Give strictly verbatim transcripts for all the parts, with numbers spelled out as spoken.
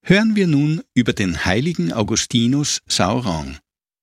Hören wir nun über den heiligen Augustinus Sauron.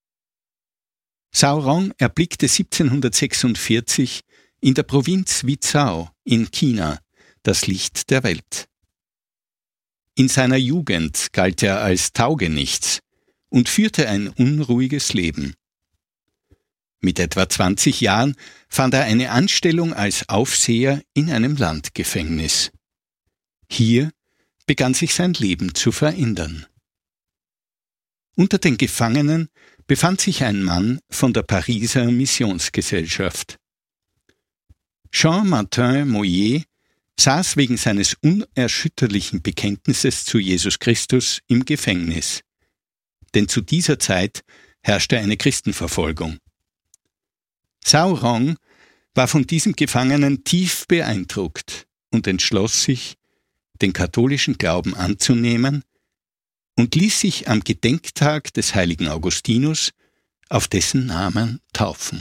Sauron erblickte siebzehnhundertsechsundvierzig in der Provinz Wuzhou in China das Licht der Welt. In seiner Jugend galt er als Taugenichts und führte ein unruhiges Leben. Mit etwa zwanzig Jahren fand er eine Anstellung als Aufseher in einem Landgefängnis. Hier begann sich sein Leben zu verändern. Unter den Gefangenen befand sich ein Mann von der Pariser Missionsgesellschaft. Jean-Martin Moyer saß wegen seines unerschütterlichen Bekenntnisses zu Jesus Christus im Gefängnis, denn zu dieser Zeit herrschte eine Christenverfolgung. Sauron war von diesem Gefangenen tief beeindruckt und entschloss sich, den katholischen Glauben anzunehmen und ließ sich am Gedenktag des heiligen Augustinus auf dessen Namen taufen.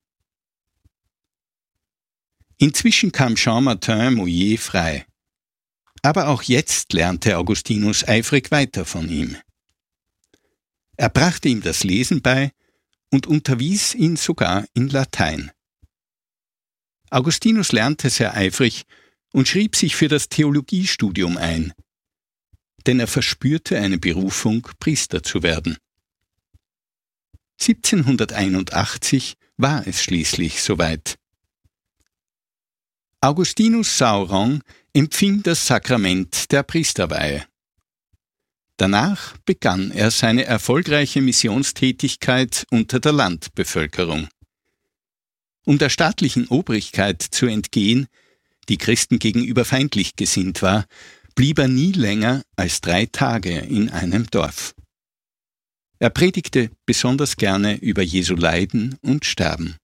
Inzwischen kam Jean-Martin Moyer frei. Aber auch jetzt lernte Augustinus eifrig weiter von ihm. Er brachte ihm das Lesen bei und unterwies ihn sogar in Latein. Augustinus lernte sehr eifrig und schrieb sich für das Theologiestudium ein, denn er verspürte eine Berufung, Priester zu werden. siebzehnhunderteinundachtzig war es schließlich soweit. Augustinus Sauron empfing das Sakrament der Priesterweihe. Danach begann er seine erfolgreiche Missionstätigkeit unter der Landbevölkerung. Um der staatlichen Obrigkeit zu entgehen, die Christen gegenüber feindlich gesinnt war, blieb er nie länger als drei Tage in einem Dorf. Er predigte besonders gerne über Jesu Leiden und Sterben.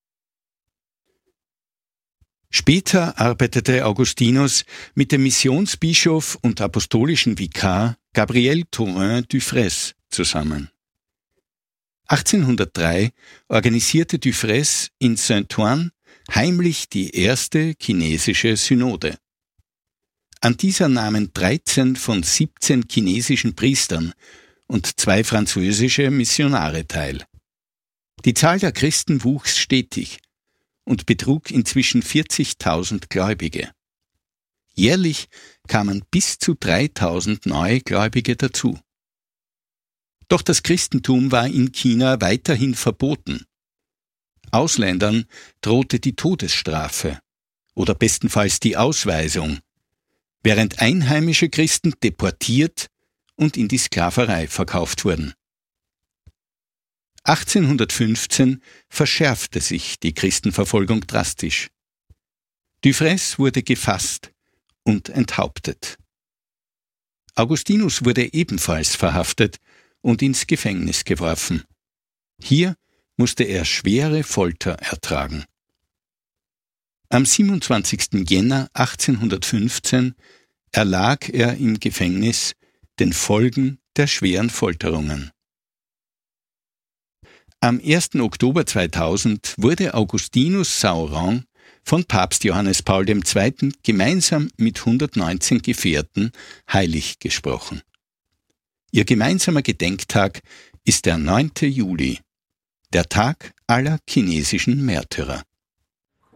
Später arbeitete Augustinus mit dem Missionsbischof und apostolischen Vikar Gabriel Taurin Dufresne zusammen. achtzehnhundertdrei organisierte Dufresne in Saint-Ouen heimlich die erste chinesische Synode. An dieser nahmen dreizehn von siebzehn chinesischen Priestern und zwei französische Missionare teil. Die Zahl der Christen wuchs stetig und betrug inzwischen vierzigtausend Gläubige. Jährlich kamen bis zu dreitausend neue Gläubige dazu. Doch das Christentum war in China weiterhin verboten. Ausländern drohte die Todesstrafe oder bestenfalls die Ausweisung, während einheimische Christen deportiert und in die Sklaverei verkauft wurden. achtzehnhundertfünfzehn verschärfte sich die Christenverfolgung drastisch. Dufresne wurde gefasst und enthauptet. Augustinus wurde ebenfalls verhaftet und ins Gefängnis geworfen. Hier musste er schwere Folter ertragen. Am siebenundzwanzigsten Jänner achtzehnhundertfünfzehn erlag er im Gefängnis den Folgen der schweren Folterungen. Am ersten Oktober zweitausend wurde Augustinus Sauron von Papst Johannes Paul der Zweite. Gemeinsam mit hundertneunzehn Gefährten heilig gesprochen. Ihr gemeinsamer Gedenktag ist der neunte Juli, der Tag aller chinesischen Märtyrer.